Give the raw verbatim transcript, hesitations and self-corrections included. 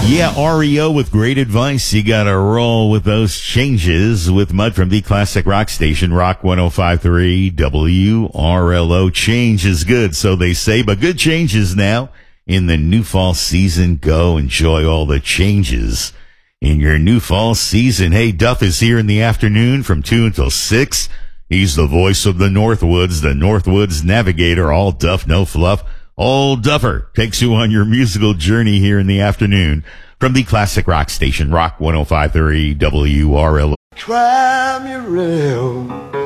Yeah, R E O with great advice. You got to roll with those changes with Mud from the classic rock station, Rock one oh five point three W R L O. Change is good, so they say, but good changes now in the new fall season. Go enjoy all the changes in your new fall season. Hey, Duff is here in the afternoon from two until six. He's the voice of the Northwoods, the Northwoods navigator, all Duff, no fluff. Old Duffer takes you on your musical journey here in the afternoon from the classic rock station, Rock one oh five point three W R L O. Try me real.